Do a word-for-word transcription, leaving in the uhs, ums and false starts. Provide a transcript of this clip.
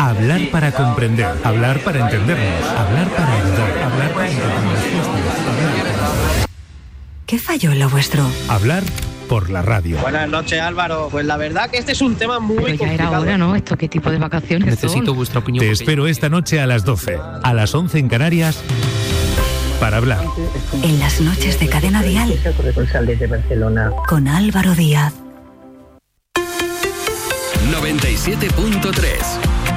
Hablar para comprender, hablar para entendernos, hablar para ayudar, hablar para encontrar respuestas. ¿Qué falló en lo vuestro? Hablar por la radio. Buenas noches, Álvaro. Pues la verdad que este es un tema muy Pero ya complicado. era hora, ¿no? ¿Esto qué tipo de vacaciones Necesito son? vuestra opinión. Te espero esta noche a las doce, a las once en Canarias, para hablar. En las noches de Cadena Dial. Corresponsal desde Barcelona. Con Álvaro Díaz. noventa y siete punto tres